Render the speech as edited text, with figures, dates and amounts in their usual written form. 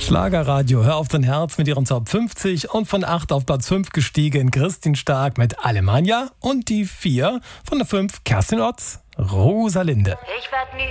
Schlagerradio, hör auf dein Herz mit ihren Top 50 und von 8 auf Platz 5 gestiegen Christine Stark mit Alemannia und die 4 von der 5 Kerstin Otz, Rosalinde. Ich werd nie